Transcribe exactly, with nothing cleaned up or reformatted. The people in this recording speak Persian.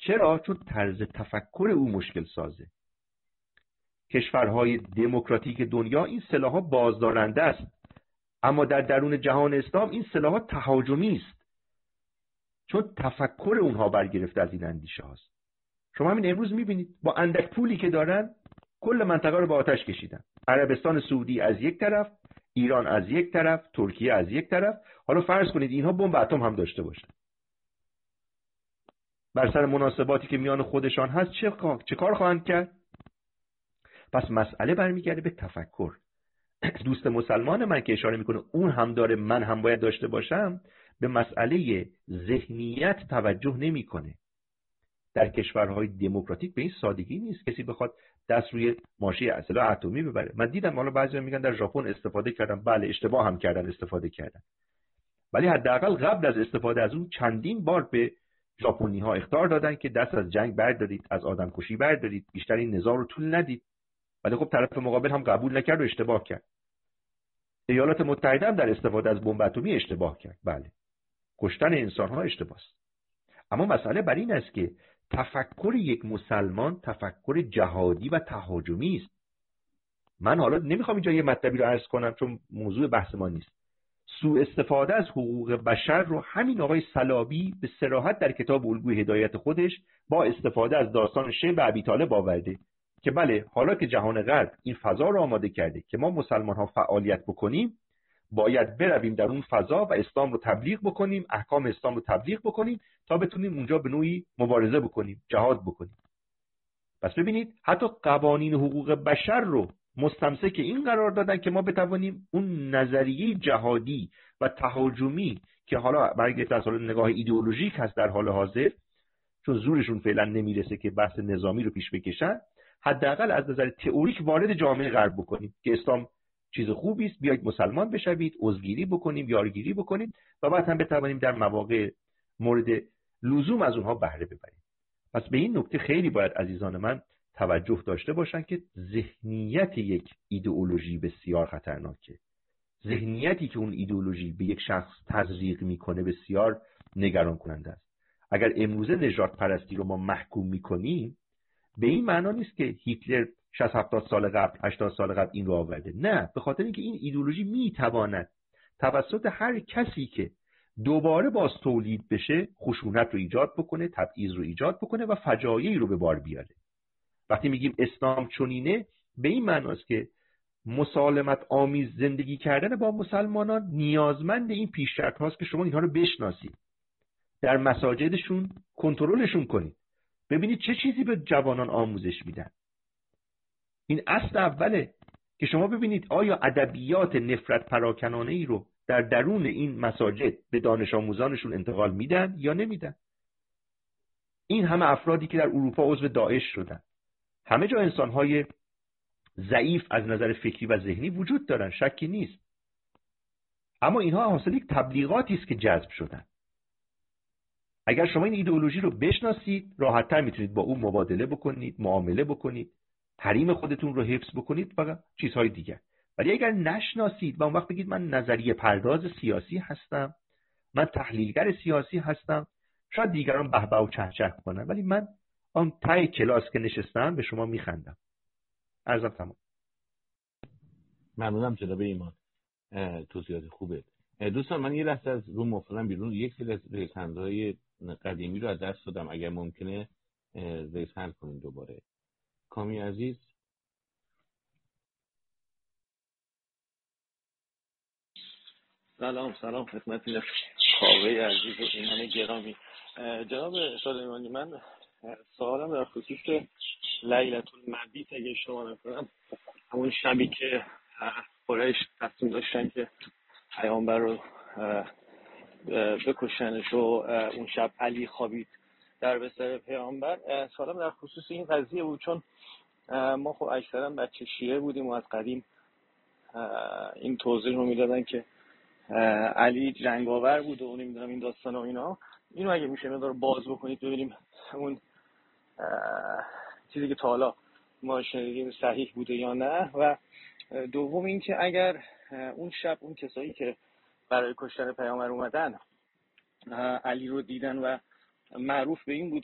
چرا؟ چون طرز تفکر او مشکل سازه. کشورهای دموکراتیک دنیا این سلاح‌ها بازدارنده است، اما در درون جهان اسلام این سلاح‌ها تهاجمی است، چون تفکر اونها برگرفته از این اندیشه هاست. شما همین امروز می‌بینید با اندک پولی که دارن کل منطقه رو به آتش کشیدن. عربستان سعودی از یک طرف، ایران از یک طرف، ترکیه از یک طرف. حالا فرض کنید اینها بمب اتم هم داشته باشن. بر سر مناسباتی که میان خودشان هست چه چه کار خواهند کرد؟ پس مسئله برمیگرده به تفکر. دوست مسلمان من که اشاره میکنه اون هم داره من هم باید داشته باشم، به مسئله ذهنیت توجه نمیکنه. در کشورهای دموکراتیک به این سادگی نیست کسی بخواد دست روی ماشه اسلحه اتمی ببره. من دیدم حالا بعضیا میگن در ژاپن استفاده کردن، بله اشتباه هم کردن استفاده کردن، ولی حداقل قبل از استفاده از اون چندین بار به ژاپنی ها اخطار دادن که دست از جنگ بردارید، از آدمکشی بردارید، بیشتر این نزاع رو طول ندید. ولی خب طرف مقابل هم قبول نکرد و اشتباه کرد. ایالات متحده هم در استفاده از بمب اتمی اشتباه کرد. بله، کشتن انسان ها اشتباه است. اما مسئله بر این است که تفکر یک مسلمان تفکر جهادی و تهاجمی است. من حالا نمیخوام اینجا یه مطلبی رو عرض کنم چون موضوع بحث ما نیست. سوء استفاده از حقوق بشر رو همین آقای صلابی به صراحت در کتاب الگوی هدایت خودش با استفاده از داستان شیب ابی طالب آورده که بله، حالا که جهان غرب این فضا رو آماده کرده که ما مسلمان ها فعالیت بکنیم، باید برویم در اون فضا و اسلام رو تبلیغ بکنیم، احکام اسلام رو تبلیغ بکنیم تا بتونیم اونجا به نوعی مبارزه بکنیم، جهاد بکنیم. پس ببینید حتی قوانین حقوق بشر رو مستمسک این قرار دادن که ما بتوانیم اون نظریه جهادی و تهاجمی که حالا برگرفته از حال نگاه ایدئولوژیک هست در حال حاضر، چون زورشون فعلا نمیرسه که بحث نظامی رو پیش بکشن، حداقل از نظر تئوریک وارد جامعه غرب بکنیم که اسلام چیز خوبی است، بیایید مسلمان بشوید، عضوگیری بکنیم، یارگیری بکنیم و بعد هم بتوانیم در مواقع مورد لزوم از اونها بهره ببریم. پس به این نکته خیلی باید عزیزان من توجه داشته باشن که ذهنیت یک ایدئولوژی بسیار خطرناکه. ذهنیتی که اون ایدئولوژی به یک شخص تزریق میکنه بسیار نگران کننده است. اگر امروزه نژاد پرستی رو ما محکوم میکنیم، به این معنا نیست که هیتلر شصت هفتاد سال قبل، هشتاد سال قبل این رو آورده. نه، به خاطر اینکه این ایدئولوژی میتواند توسط هر کسی که دوباره باز تولید بشه خشونت رو ایجاد بکنه، تبعیض رو ایجاد بکنه و فجایعی رو به بار بیاره. وقتی میگیم اسلام چنینه، به این معناست که مسالمت آمیز زندگی کردن با مسلمانان نیازمند این پیش‌شرط هاست که شما اینها رو بشناسید، در مساجدشون کنترلشون کنید، ببینید چه چیزی به جوانان آموزش میدن. این اصل اوله که شما ببینید آیا ادبیات نفرت پراکنانه ای رو در درون این مساجد به دانش آموزانشون انتقال میدن یا نمیدن. این همه افرادی که در اروپا عضو داعش شدن، همه جا انسان‌های ضعیف از نظر فکری و ذهنی وجود دارن، شکی نیست، اما اینها حاصل یک تبلیغاتی است که جذب شدن. اگر شما این ایدئولوژی رو بشناسید، راحت‌تر میتونید با اون مبادله بکنید، معامله بکنید، حریم خودتون رو حفظ بکنید و چیزهای دیگر. ولی اگر نشناسید و اون وقت بگید من نظریه پرداز سیاسی هستم، من تحلیلگر سیاسی هستم، شاید دیگران بهبه و چهچه کنن، ولی من آن ته کلاس که نشستم به شما میخندم. عرضم تمام. ممنونم جناب ایمان، توضیحات خوبه. دوستان من یه لحظه از روم افتادم بیرون، یک سری از ریسندهای قدیمی رو از دست دادم، اگر ممکنه ریسند کنیم دوباره. کامی عزیز. سلام سلام خدمت کاوه عزیز و ایمان گرامی. جناب استاد ایمانی، من سوالم در خصوص لیلة المبیت اگه اشتباه نکنم، همون شبی که قریش تصمیم داشتن که پیامبر رو بکشنش و اون شب علی خوابید در بستر پیامبر. سوالم در خصوص این قضیه بود، چون ما خب اکثرا بچه شیعه بودیم و از قدیم این توضیح رو میدادن که علی جنگاور بود و نمیدونم این داستان و اینا. اینو اگه میشه مقدار باز بکنید ببینیم اون چیزی که تا حالا ما شنیدیم صحیح بوده یا نه. و دوم این که اگر اون شب اون کسایی که برای کشتن پیامبر اومدن علی رو دیدن و معروف به این بود